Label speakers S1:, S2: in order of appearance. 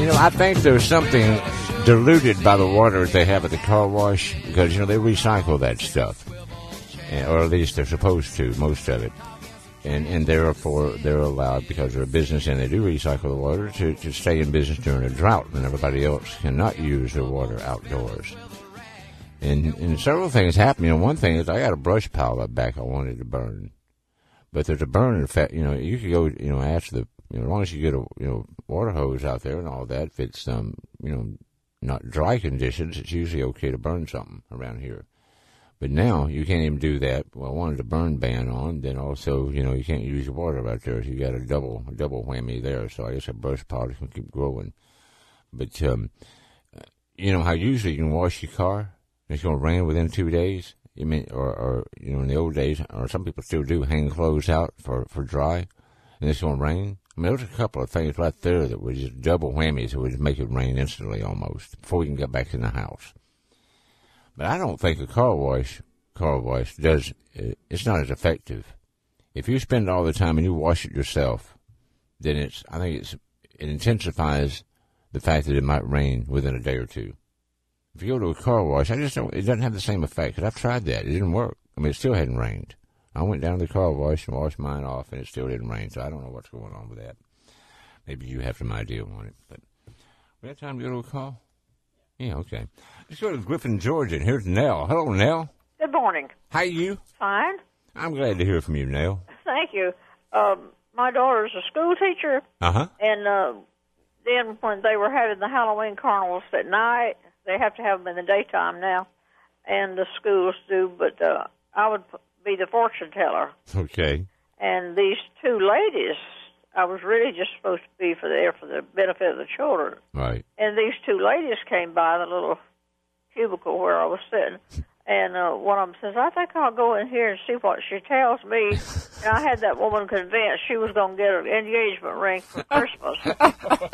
S1: I think there's something diluted by the water they have at the car wash because, they recycle that stuff. Or at least they're supposed to, most of it. And therefore, they're allowed, because they're a business and they do recycle the water, to stay in business during a drought when everybody else cannot use their water outdoors. And several things happen. One thing is I got a brush pile up back I wanted to burn. But there's a burn effect. You could go, ask as long as you get a, water hose out there and all that, if it's, not dry conditions, it's usually okay to burn something around here. But now you can't even do that. Well, one is a burn ban on, then also, you can't use your water out there. So you got a double whammy there. So I guess a brush pile can keep growing. But, how usually you can wash your car? It's going to rain within 2 days. In the old days, or some people still do, hang clothes out for dry, and it's going to rain. There's a couple of things right there that were just double whammies that would just make it rain instantly almost before we can get back in the house. But I don't think a car wash does, it's not as effective. If you spend all the time and you wash it yourself, then it intensifies the fact that it might rain within a day or two. If you go to a car wash, it doesn't have the same effect, because I've tried that. It didn't work. It still hadn't rained. I went down to the car wash and washed mine off, and it still didn't rain, so I don't know what's going on with that. Maybe you have some idea on it. But we have time to go to a call? Yeah, okay. Let's go to Griffin, Georgia, and here's Nell. Hello, Nell.
S2: Good morning.
S1: How are you?
S2: Fine.
S1: I'm glad to hear from you, Nell.
S2: Thank you. My daughter's a school teacher.
S1: Uh-huh.
S2: And then when they were having the Halloween carnivals at night, they have to have them in the daytime now, and the schools do, but I would be the fortune teller.
S1: Okay.
S2: And these two ladies, I was really just supposed to be there for the benefit of the children.
S1: Right.
S2: And these two ladies came by the little cubicle where I was sitting, and one of them says, I think I'll go in here and see what she tells me. And I had that woman convinced she was going to get an engagement ring for Christmas.